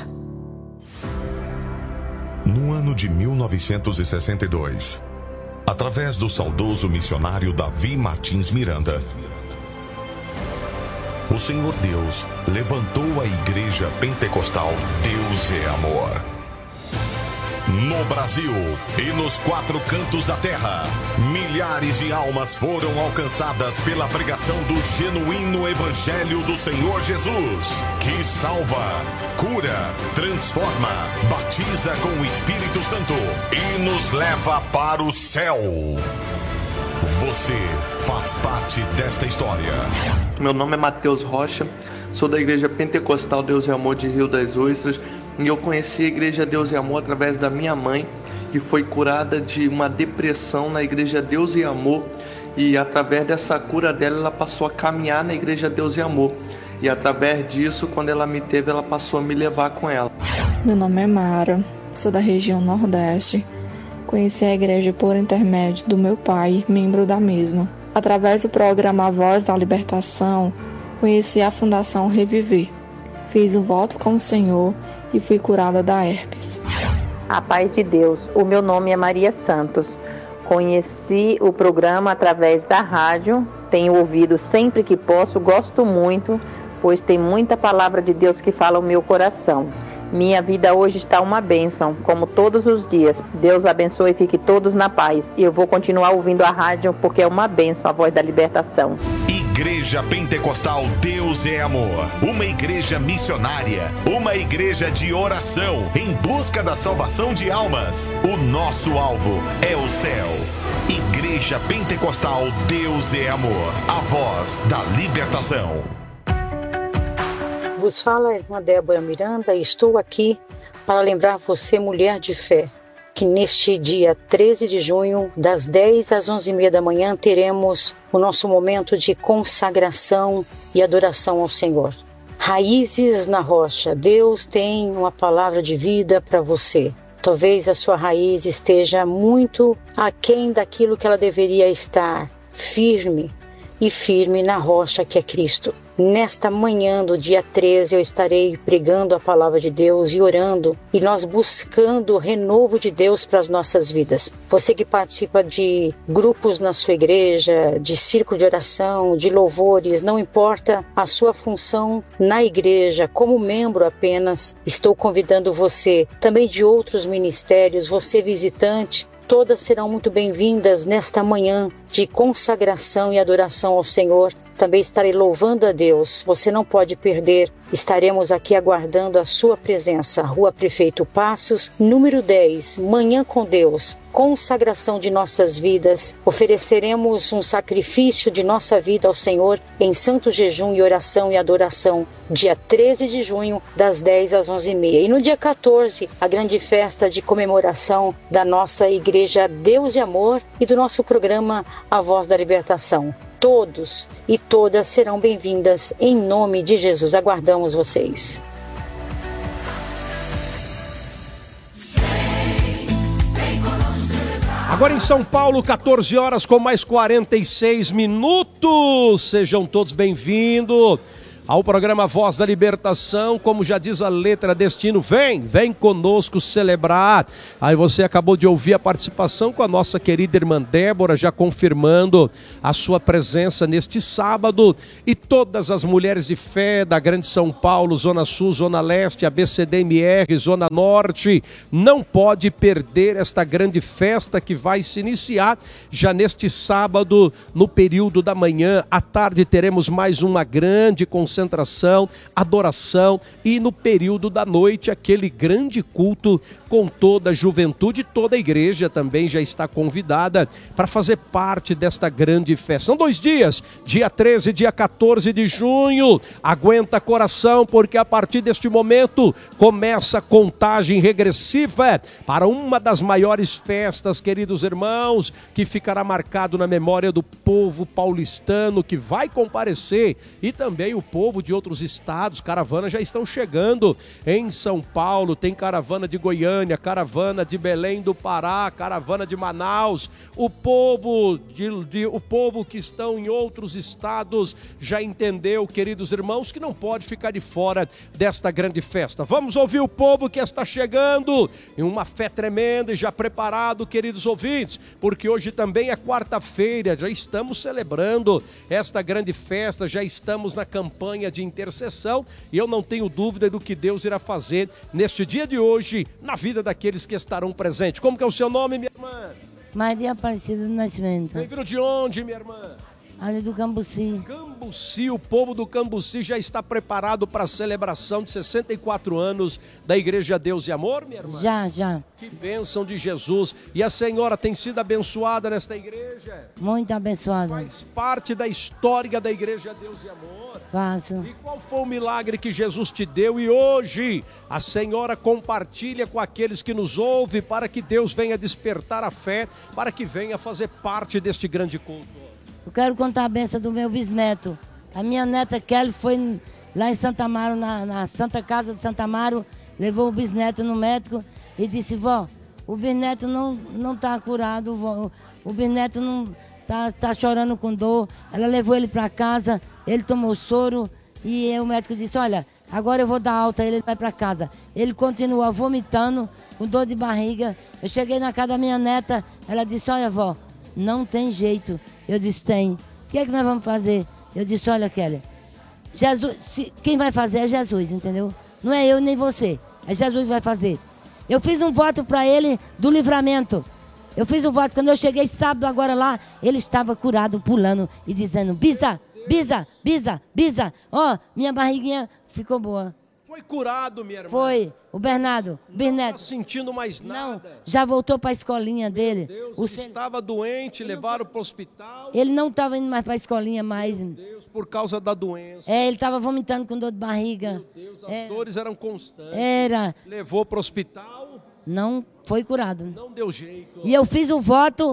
No ano de 1962, através do saudoso missionário Davi Martins Miranda, o Senhor Deus levantou a Igreja Pentecostal Deus é Amor. No Brasil e nos 4 cantos da terra, milhares de almas foram alcançadas pela pregação do genuíno Evangelho do Senhor Jesus, que salva, cura, transforma, batiza com o Espírito Santo e nos leva para o céu. Você faz parte desta história. Meu nome é Matheus Rocha, sou da Igreja Pentecostal Deus e Amor de Rio das Ostras e eu conheci a Igreja Deus e Amor através da minha mãe, que foi curada de uma depressão na Igreja Deus e Amor, e através dessa cura dela, ela passou a caminhar na Igreja Deus e Amor, e através disso, quando ela me teve, ela passou a me levar com ela. Meu nome é Mara, sou da região Nordeste. Conheci a igreja por intermédio do meu pai, membro da mesma. Através do programa Voz da Libertação, conheci a Fundação Reviver. Fiz um voto com o Senhor e fui curada da herpes. A paz de Deus, o meu nome é Maria Santos. Conheci o programa através da rádio, tenho ouvido sempre que posso, gosto muito, pois tem muita palavra de Deus que fala ao meu coração. Minha vida hoje está uma bênção, como todos os dias. Deus abençoe e fique todos na paz. E eu vou continuar ouvindo a rádio porque é uma bênção, a Voz da Libertação. Igreja Pentecostal Deus é Amor. Uma igreja missionária. Uma igreja de oração em busca da salvação de almas. O nosso alvo é o céu. Igreja Pentecostal Deus é Amor. A Voz da Libertação. Vos fala a irmã Débora Miranda e estou aqui para lembrar você, mulher de fé, que neste dia 13 de junho, das 10 às 11h30 da manhã, teremos o nosso momento de consagração e adoração ao Senhor. Raízes na rocha. Deus tem uma palavra de vida para você. Talvez a sua raiz esteja muito aquém daquilo que ela deveria estar, firme na rocha que é Cristo. Nesta manhã do dia 13 eu estarei pregando a palavra de Deus e orando e nós buscando o renovo de Deus para as nossas vidas. Você que participa de grupos na sua igreja, de círculo de oração, de louvores, não importa a sua função na igreja, como membro apenas, estou convidando você, também de outros ministérios, você visitante, todas serão muito bem-vindas nesta manhã de consagração e adoração ao Senhor. também estarei louvando a Deus. Você não pode perder. Estaremos aqui aguardando a sua presença. Rua Prefeito Passos, número 10, Manhã com Deus. Consagração de nossas vidas. Ofereceremos um sacrifício de nossa vida ao Senhor em santo jejum e oração e adoração. Dia 13 de junho, das 10 às 11h30. E no dia 14, a grande festa de comemoração da nossa Igreja Deus e Amor e do nosso programa A Voz da Libertação. Todos e todas serão bem-vindas em nome de Jesus. Aguardamos vocês. Agora em São Paulo, 14 horas com mais 46 minutos. Sejam todos bem-vindos ao programa Voz da Libertação. Como já diz a letra, destino, vem conosco celebrar. Aí você acabou de ouvir a participação com a nossa querida irmã Débora, já confirmando a sua presença neste sábado. E todas as mulheres de fé da Grande São Paulo, Zona Sul, Zona Leste, ABCDMR, Zona Norte, não pode perder esta grande festa que vai se iniciar já neste sábado, no período da manhã. À tarde teremos mais uma grande concentração, adoração, e no período da noite aquele grande culto com toda a juventude. Toda a igreja também já está convidada para fazer parte desta grande festa. São 2 dias, dia 13 e dia 14 de junho. Aguenta coração, porque a partir deste momento começa a contagem regressiva para uma das maiores festas, queridos irmãos, que ficará marcado na memória do povo paulistano que vai comparecer, e também o povo de outros estados. Caravanas já estão chegando em São Paulo, tem caravana de Goiânia, caravana de Belém do Pará, caravana de Manaus. O povo que estão em outros estados já entendeu, queridos irmãos, que não pode ficar de fora desta grande festa. Vamos ouvir o povo que está chegando em uma fé tremenda e já preparado, queridos ouvintes, porque hoje também é quarta-feira, já estamos celebrando esta grande festa, já estamos na campanha de intercessão, e eu não tenho dúvida do que Deus irá fazer neste dia de hoje na vida daqueles que estarão presentes. Como que é o seu nome, minha irmã? Maria Aparecida do Nascimento. Vem vindo de onde, minha irmã? Ali do Cambuci. Cambuci, o povo do Cambuci já está preparado para a celebração de 64 anos da Igreja Deus e Amor, minha irmã? Já. Que bênção de Jesus. E a senhora tem sido abençoada nesta igreja? Muito abençoada. Faz parte da história da Igreja Deus e Amor? Faço. E qual foi o milagre que Jesus te deu? E hoje a senhora compartilha com aqueles que nos ouvem, para que Deus venha despertar a fé, para que venha fazer parte deste grande culto. Eu quero contar a benção do meu bisneto. A minha neta Kelly foi lá em Santa Amaro, na Santa Casa de Santa Amaro, levou o bisneto no médico e disse: vó, o bisneto não está curado, vó. O bisneto não tá chorando com dor. Ela levou ele para casa, ele tomou soro e o médico disse: olha, agora eu vou dar alta, ele vai para casa. Ele continua vomitando, com dor de barriga. Eu cheguei na casa da minha neta, ela disse: olha, vó, não tem jeito. Eu disse: tem. O que é que nós vamos fazer? Eu disse: olha, Kelly, Jesus, quem vai fazer é Jesus, entendeu? Não é eu nem você, é Jesus que vai fazer. Eu fiz um voto para ele do livramento. Eu fiz um voto, quando eu cheguei sábado agora lá, ele estava curado, pulando e dizendo: bisa, bisa, bisa, bisa. Ó, minha barriguinha ficou boa. Foi curado, minha irmã? Foi. O Bernardo, o Berneto. Não está sentindo mais nada? Não, já voltou para a escolinha dele. Meu Deus, ele estava doente, levaram para o hospital? Ele não estava indo mais para a escolinha mais. Meu Deus, por causa da doença. Ele estava vomitando com dor de barriga. Meu Deus, as dores eram constantes. Era. Levou para o hospital? Não foi curado. Não deu jeito. E eu fiz o voto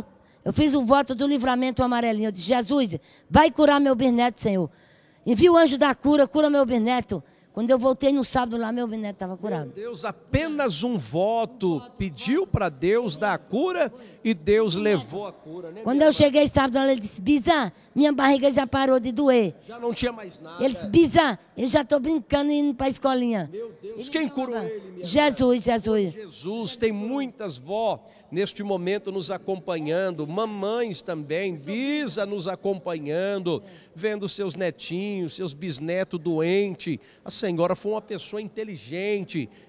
do livramento amarelinho. Eu disse: Jesus, vai curar meu bisneto, Senhor. Envia o anjo da cura, cura meu bisneto. Quando eu voltei no sábado lá, meu bisneto estava curado. Meu Deus, apenas um voto pediu para Deus dar a cura e Deus levou a cura, né? Quando eu cheguei sábado, ele disse: Bisa, minha barriga já parou de doer. Já não tinha mais nada. Ele disse: Bisa, eu já estou brincando e indo para a escolinha. Meu Deus, quem curou ele? Jesus, Jesus. Jesus, tem muitas vó neste momento nos acompanhando, mamães também, Bisa nos acompanhando, vendo seus netinhos, seus bisnetos doentes. A senhora foi uma pessoa inteligente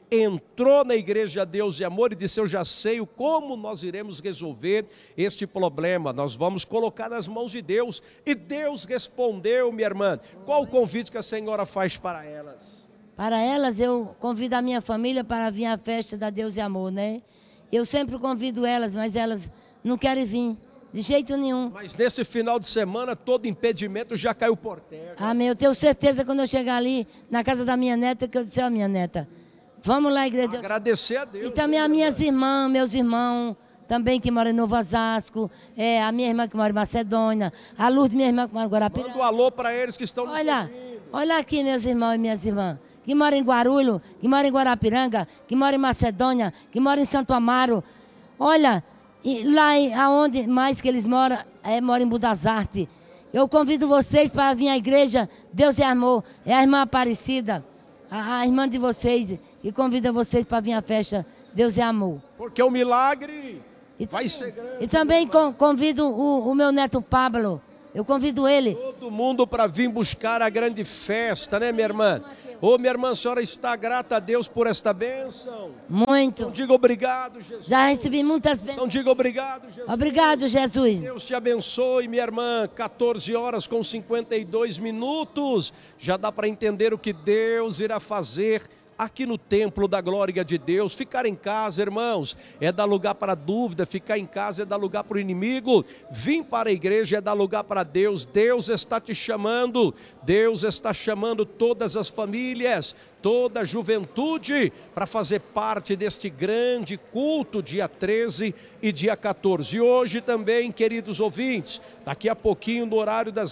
entrou na igreja Deus e Amor e disse: eu já sei como nós iremos resolver este problema, nós vamos colocar nas mãos de Deus. E Deus respondeu, minha irmã. Qual o convite que a senhora faz para elas? Para elas, eu convido a minha família para vir à festa da Deus e Amor, né? Eu sempre convido elas, mas elas não querem vir, de jeito nenhum. Mas nesse final de semana, todo impedimento já caiu por terra. Amém. Eu tenho certeza quando eu chegar ali, na casa da minha neta, que eu disse: ó, minha neta, vamos lá, igreja. Agradecer a Deus. E também as minhas irmãs, meus irmãos, também que moram em Novo Osasco, a minha irmã que mora em Macedônia, a Lourdes, minha irmã que mora em Guarapiranga. Manda um alô para eles que estão nos Olha aqui, meus irmãos e minhas irmãs, que moram em Guarulhos, que moram em Guarapiranga, que moram em Macedônia, que moram em Santo Amaro. Olha, e lá aonde mais que eles moram, moram em Budas Artes. Eu convido vocês para vir à igreja Deus e Amor. É a irmã Aparecida, a irmã de vocês, que convida vocês para vir à festa Deus e Amor. Porque o milagre vai ser grande. E também convido o meu neto Pablo. Eu convido ele. Todo mundo para vir buscar a grande festa, né, minha irmã? Ô, minha irmã, a senhora está grata a Deus por esta bênção? Muito. Então diga obrigado, Jesus. Já recebi muitas bênçãos. Então diga obrigado, Jesus. Obrigado, Jesus. Deus te abençoe, minha irmã. 14 horas com 52 minutos. Já dá para entender o que Deus irá fazer aqui no templo da glória de Deus. Ficar em casa, irmãos, é dar lugar para dúvida. Ficar em casa é dar lugar para o inimigo. Vir para a igreja é dar lugar para Deus. Deus está te chamando. Deus está chamando todas as famílias, toda a juventude para fazer parte deste grande culto, dia 13 e dia 14. E hoje também, queridos ouvintes, daqui a pouquinho, no horário das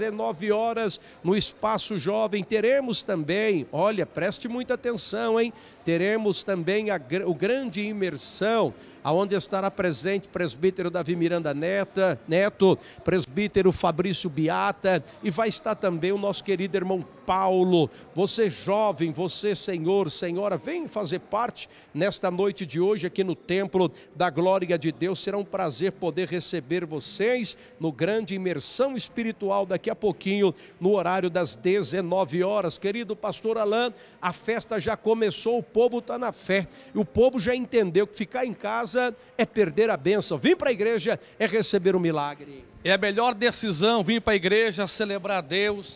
19 horas, no Espaço Jovem, teremos também, olha, preste muita atenção, hein? Teremos também o grande imersão, aonde estará presente presbítero Davi Miranda Neto, presbítero Fabrício Beata, e vai estar também o nosso querido irmão Paulo. Você jovem, você senhor, senhora, vem fazer parte nesta noite de hoje aqui no Templo da Glória de Deus. Será um prazer poder receber vocês no grande imersão espiritual daqui a pouquinho, no horário das 19 horas. Querido pastor Alain, a festa já começou, o povo está na fé, e o povo já entendeu que ficar em casa é perder a bênção, vir para a igreja é receber o milagre. É a melhor decisão vir para a igreja, celebrar a Deus.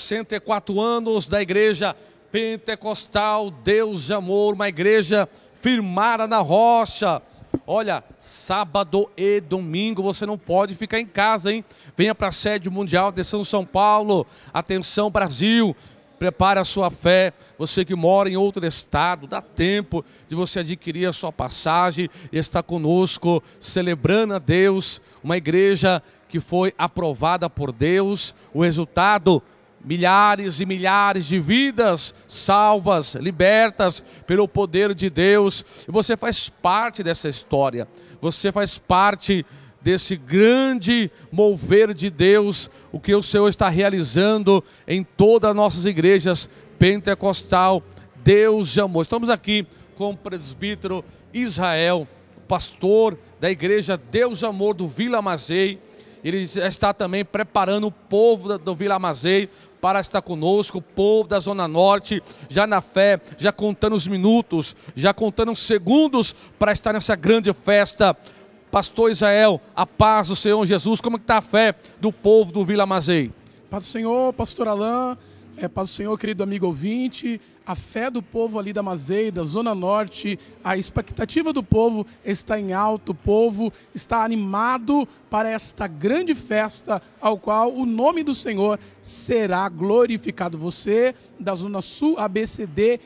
64 anos da igreja pentecostal Deus de Amor, uma igreja firmada na rocha. Olha, sábado e domingo você não pode ficar em casa, hein? Venha para a sede mundial de São Paulo. Atenção, Brasil. Prepare a sua fé, você que mora em outro estado, dá tempo de você adquirir a sua passagem e estar conosco, celebrando a Deus, uma igreja que foi aprovada por Deus, o resultado, milhares e milhares de vidas salvas, libertas pelo poder de Deus, e você faz parte dessa história, você faz parte desse grande mover de Deus, o que o Senhor está realizando em todas as nossas igrejas pentecostal, Deus de Amor. Estamos aqui com o presbítero Israel, pastor da igreja Deus de Amor do Vila Mazei. Ele já está também preparando o povo do Vila Mazei para estar conosco, o povo da Zona Norte, já na fé, já contando os minutos, já contando os segundos para estar nessa grande festa. Pastor Israel, a paz do Senhor Jesus, como está a fé do povo do Vila Mazei? Paz do Senhor, pastor Alain, paz do Senhor, querido amigo ouvinte, a fé do povo ali da Mazei, da Zona Norte, a expectativa do povo está em alto, o povo está animado para esta grande festa, ao qual o nome do Senhor será glorificado. Você, da Zona Sul, ABCD,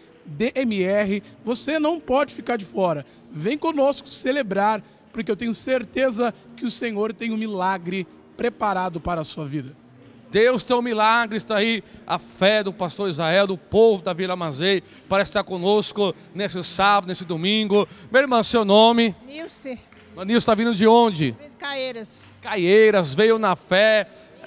DMR, você não pode ficar de fora, vem conosco celebrar, porque eu tenho certeza que o Senhor tem um milagre preparado para a sua vida. Deus tem um milagre, está aí a fé do pastor Israel, do povo da Vila Mazei, para estar conosco nesse sábado, nesse domingo. Meu irmão, seu nome? Nilce. Nilce está vindo de onde? De Caieiras. Caieiras, veio na fé,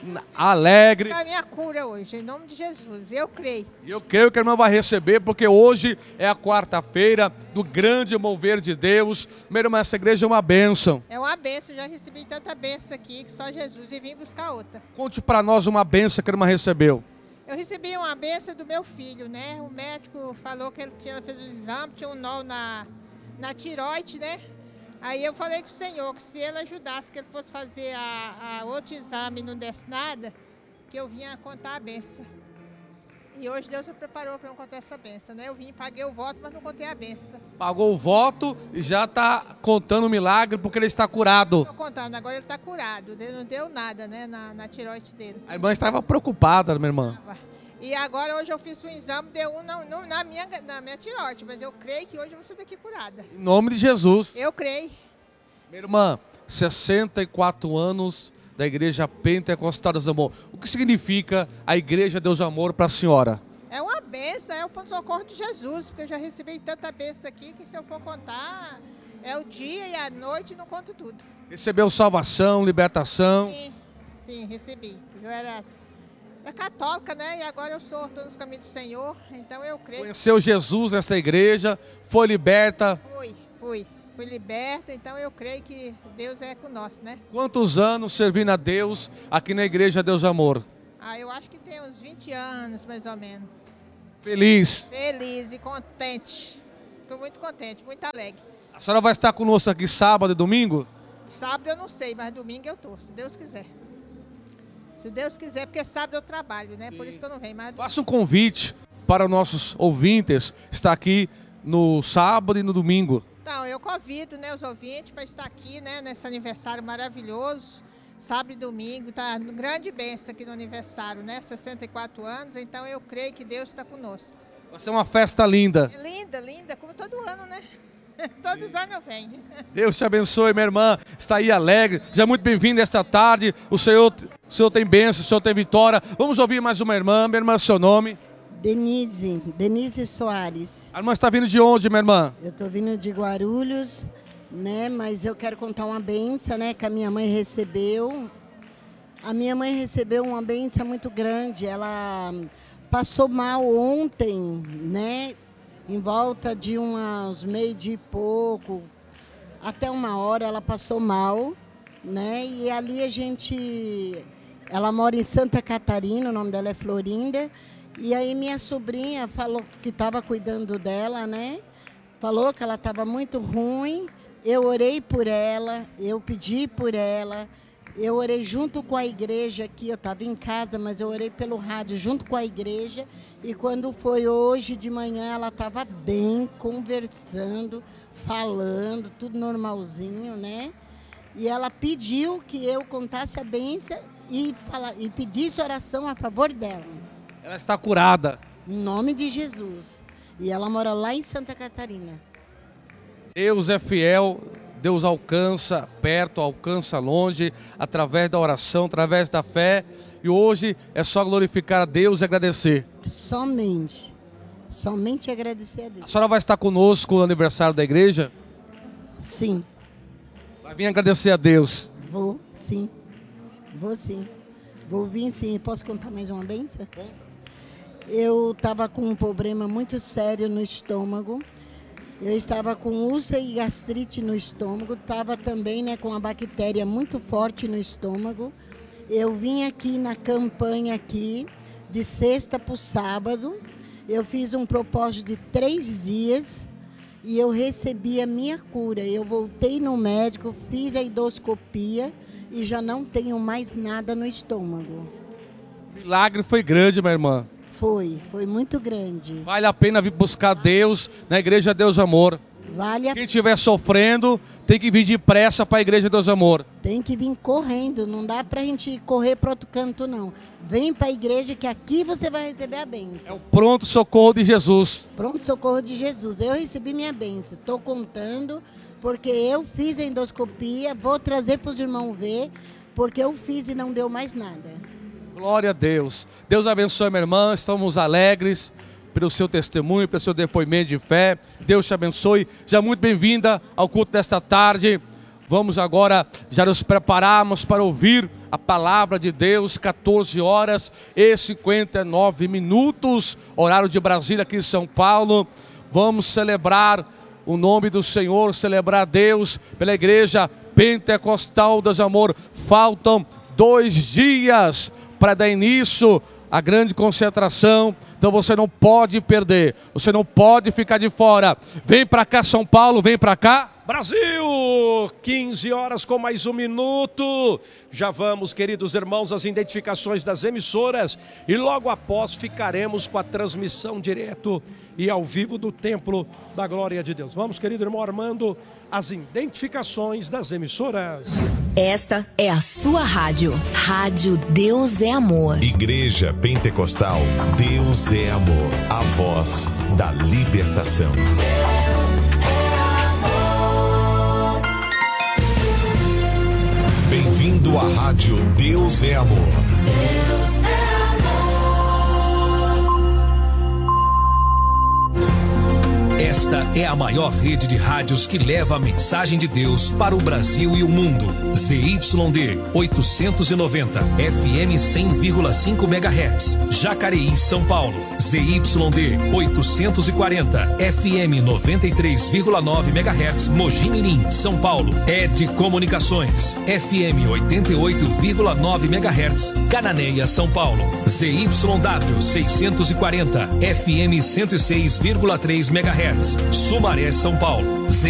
alegre. A minha cura hoje, em nome de Jesus, eu creio. E eu creio que a irmã vai receber, porque hoje é a quarta-feira do grande mover de Deus. Meu irmão, essa igreja é uma bênção. É uma bênção, já recebi tanta bênção aqui, que só Jesus, e vim buscar outra. Conte para nós uma bênção que a irmã recebeu. Eu recebi uma benção do meu filho, né? O médico falou que ele fez o exame, tinha um nó na tireoide, né? Aí eu falei com o Senhor que se ele ajudasse, que ele fosse fazer a outro exame e não desse nada, que eu vinha contar a benção. E hoje Deus me preparou para eu contar essa benção, né? Eu vim, paguei o voto, mas não contei a benção. Pagou o voto e já está contando o milagre porque ele está curado. Estou contando, agora ele está curado. Ele não deu nada, né, na tireoide dele. A irmã estava preocupada, minha irmã. E agora hoje eu fiz um exame, deu um na minha tireoide, mas eu creio que hoje eu vou sair daqui curada. Em nome de Jesus. Eu creio. Minha irmã, 64 anos da Igreja Pentecostal Deus Amor. O que significa a Igreja Deus Amor para a senhora? É uma benção, é o ponto de socorro de Jesus, porque eu já recebi tanta benção aqui que se eu for contar, é o dia e a noite, não conto tudo. Recebeu salvação, libertação? Sim, recebi. Eu era católica, né? E agora estou nos caminhos do Senhor, então eu creio. Conheceu Jesus nessa igreja, foi liberta? Fui liberta, então eu creio que Deus é conosco, né? Quantos anos servindo a Deus aqui na Igreja Deus Amor? Eu acho que tem uns 20 anos, mais ou menos. Feliz? Feliz e contente. Estou muito contente, muito alegre. A senhora vai estar conosco aqui sábado e domingo? Sábado eu não sei, mas domingo eu estou, se Deus quiser. Se Deus quiser, porque sábado eu trabalho, né? Sim. Por isso que eu não venho mais. Faça um convite para os nossos ouvintes estar aqui no sábado e no domingo. Então, eu convido, né, os ouvintes para estar aqui, né, nesse aniversário maravilhoso, sábado e domingo, tá grande bênção aqui no aniversário, né, 64 anos, então eu creio que Deus está conosco. Vai ser uma festa linda. Linda, linda, como todo ano, né? Todos os anos eu venho. Deus te abençoe, minha irmã, está aí alegre, já muito bem-vinda esta tarde, o Senhor tem bênção, o Senhor tem vitória. Vamos ouvir mais uma irmã, minha irmã, seu nome? Denise Soares. A irmã está vindo de onde, minha irmã? Eu estou vindo de Guarulhos, né? Mas eu quero contar uma bênção, né? Que a minha mãe recebeu. A minha mãe recebeu uma bênção muito grande. Ela passou mal ontem, né? Em volta de uns meio-dia e pouco, até 1h ela passou mal, né? E ali ela mora em Santa Catarina, o nome dela é Florinda. E aí minha sobrinha falou que estava cuidando dela, né? Falou que ela estava muito ruim. Eu orei por ela, eu pedi por ela. Eu orei junto com a igreja aqui, eu estava em casa, mas eu orei pelo rádio junto com a igreja. E quando foi hoje de manhã, ela estava bem, conversando, falando, tudo normalzinho, né? E ela pediu que eu contasse a bênção e pedisse oração a favor dela. Ela está curada. Em nome de Jesus. E ela mora lá em Santa Catarina. Deus é fiel, Deus alcança perto, alcança longe, através da oração, através da fé. E hoje é só glorificar a Deus e agradecer. Somente agradecer a Deus. A senhora vai estar conosco no aniversário da igreja? Sim. Vai vir agradecer a Deus? Vou sim. Vou vir sim. Posso contar mais uma bênção? Conta. Eu estava com um problema muito sério no estômago. Eu estava com úlcera e gastrite no estômago. Estava também, né, com uma bactéria muito forte no estômago. Eu vim aqui na campanha aqui, de sexta para o sábado. Eu fiz um propósito de 3 dias e eu recebi a minha cura. Eu voltei no médico, fiz a endoscopia e já não tenho mais nada no estômago. O milagre foi grande, minha irmã. Foi muito grande. Vale a pena vir buscar Deus na Igreja Deus Amor. Quem estiver sofrendo, tem que vir depressa para a Igreja Deus Amor. Tem que vir correndo, não dá para a gente correr para outro canto, não. Vem para a igreja que aqui você vai receber a bênção. É o pronto socorro de Jesus. Pronto socorro de Jesus. Eu recebi minha bênção. Estou contando porque eu fiz a endoscopia, vou trazer para os irmãos ver, porque eu fiz e não deu mais nada. Glória a Deus. Deus abençoe, minha irmã. Estamos alegres pelo seu testemunho, pelo seu depoimento de fé. Deus te abençoe. Já muito bem-vinda ao culto desta tarde. Vamos agora já nos prepararmos para ouvir a palavra de Deus, 14h59, horário de Brasília, aqui em São Paulo. Vamos celebrar o nome do Senhor, celebrar a Deus pela Igreja Pentecostal Deus Amor. Faltam 2 dias para dar início a grande concentração. Então você não pode perder, você não pode ficar de fora. Vem para cá, São Paulo, vem para cá. Brasil, 15 horas com mais 1 minuto. Já vamos, queridos irmãos, às identificações das emissoras e logo após ficaremos com a transmissão direto e ao vivo do Templo da Glória de Deus. Vamos, querido irmão Armando, as identificações das emissoras. Esta é a sua rádio. Rádio Deus é Amor. Igreja Pentecostal Deus é Amor. A voz da libertação. Bem-vindo à Rádio Deus é Amor. Deus é Esta é a maior rede de rádios que leva a mensagem de Deus para o Brasil e o mundo. ZYD 890, FM 100,5 MHz, Jacareí, São Paulo. ZYD 840, FM 93,9 MHz, Mogi Mirim, São Paulo. ED Comunicações, FM 88,9 MHz, Cananéia, São Paulo. ZYW 640, FM 106,3 MHz, Sumaré, São Paulo.